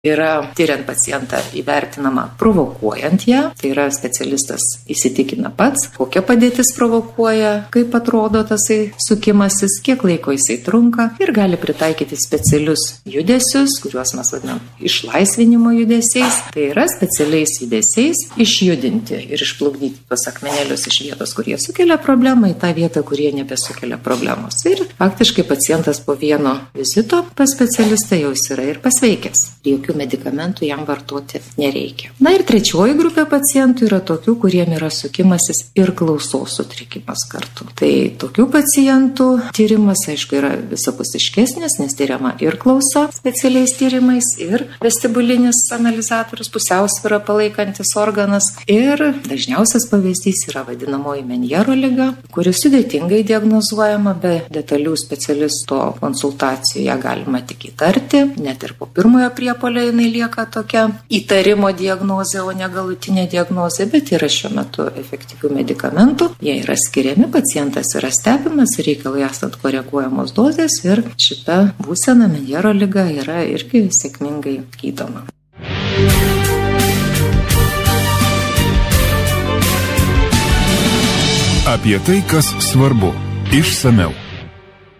yra tyriant pacientą įvertinama provokuojant ją, tai yra specialistas įsitikina pats, kokia padėtis provokuoja, kaip atrodo tasai sukimasis, kiek laiko jisai trunka ir gali pritaikyti specialius judesius, kuriuos mes vadinam išlaisvinimo judesiais, tai yra specialiais judesiais išjudinti ir išplukdyti tuos akmenėlius iš vietos, kurie sukelia problemą, į tą vietą, kurie nebesukelia problemos. Ir faktiškai pacientas po vieno vizito pas specialistą jau yra ir pasveikęs. Jokių medikamentų jam vartoti nereikia. Na ir trečioji grupė pacientų yra tokių, kuriem yra sukimasis ir klausos sutrikimas kartu. Tai tokių pacientų tyrimas, aišku, yra visapusiškesnis, nes tyriama ir klausa specialiais tyrimais, ir vestibulinis analizatorius, pusiausvyrą palaikantis organas. Ir dažniausias pavyzdys yra vadinamoji Menjero liga, kuri sudėtingai diagnozuojama, be detalių specialisto konsultacijų ją galima tik įtarti, net ir po pirmojo priepuolio jinai lieka tokia įtarimo diagnozė, o ne galutinė diagnozė, bet yra šiuo metu efektyvių medikamentų, jie yra skiriami, pacientas yra stebimas ir reikalui esant koreguojamos dozės ir šita būsena Menjero liga yra irgi sėkmingai gydoma. Apie tai, kas svarbu, išsamiau.